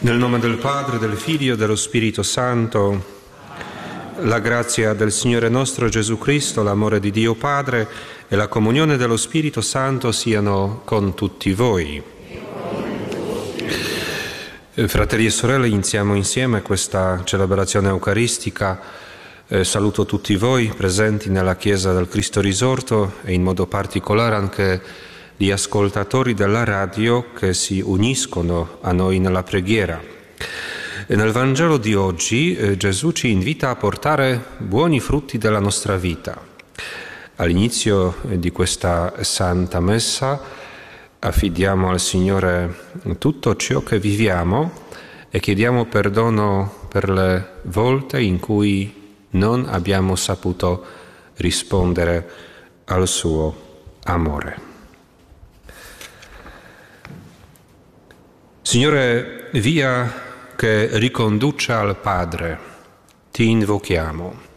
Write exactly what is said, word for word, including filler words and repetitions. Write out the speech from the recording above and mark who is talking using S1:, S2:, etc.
S1: Nel nome del Padre, del Figlio e dello Spirito Santo, la grazia del Signore nostro Gesù Cristo, l'amore di Dio Padre e la comunione dello Spirito Santo siano con tutti voi. Fratelli e sorelle, iniziamo insieme questa celebrazione eucaristica. Eh, saluto tutti voi presenti nella Chiesa del Cristo Risorto e in modo particolare anche gli ascoltatori della radio che si uniscono a noi nella preghiera. E nel Vangelo di oggi eh, Gesù ci invita a portare buoni frutti della nostra vita. All'inizio eh, di questa Santa Messa affidiamo al Signore tutto ciò che viviamo e chiediamo perdono per le volte in cui non abbiamo saputo rispondere al suo amore. Signore, via che riconduce al Padre, ti invochiamo.